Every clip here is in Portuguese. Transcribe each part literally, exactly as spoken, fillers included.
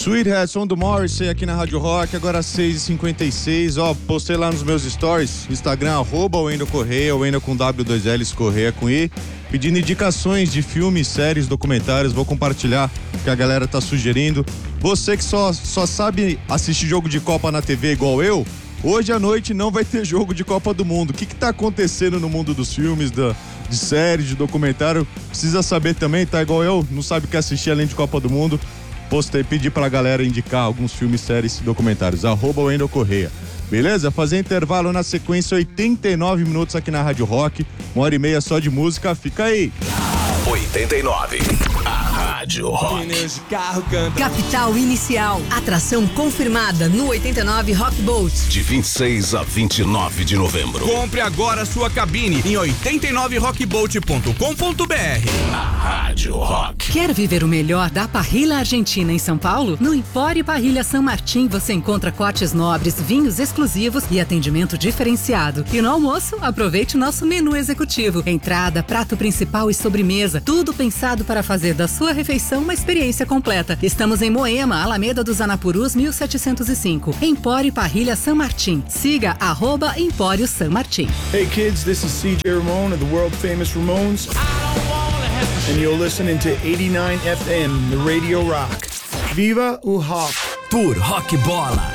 Sweethead, som do Morrissey aqui na Rádio Rock, agora seis e cinquenta e seis. Ó, postei lá nos meus stories, Instagram, arroba Wendel Correia, Wendel com W, dois L's, Correia com I, pedindo indicações de filmes, séries, documentários. Vou compartilhar o que a galera tá sugerindo. Você que só, só sabe assistir jogo de Copa na T V igual eu, hoje à noite não vai ter jogo de Copa do Mundo. O que que tá acontecendo no mundo dos filmes, da, de séries, de documentário? Precisa saber também, tá igual eu, não sabe o que assistir além de Copa do Mundo? Postei, pedi pra galera indicar alguns filmes, séries e documentários. Arroba Wendel Correia. Beleza? Fazer intervalo na sequência, oitenta e nove minutos aqui na Rádio Rock. Uma hora e meia só de música. Fica aí. oitenta e nove. A Rádio Rock. Capital Inicial. Atração confirmada no oitenta e nove Rock Boat. De vinte e seis a vinte e nove de novembro. Compre agora sua cabine em oitenta e nove rock boat ponto com ponto b r. A Rádio Rock. Quer viver o melhor da parrilha argentina em São Paulo? No Empório Parrilha San Martín você encontra cortes nobres, vinhos exclusivos e atendimento diferenciado. E no almoço, aproveite o nosso menu executivo. Entrada, prato principal e sobremesa. Tudo pensado para fazer da sua refeição uma experiência completa. Estamos em Moema, Alameda dos Anapurus, mil setecentos e cinco. Empório Parrilha San Martín. Siga arroba Empório San Martín. Hey kids, this is C J Ramone of the world famous Ramones. And you're listening to eighty-nine F M, the Radio Rock. Viva o Rock! Tour Rock Bola.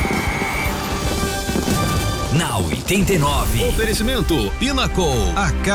Na oitenta e nove. Oferecimento Pinnacle. A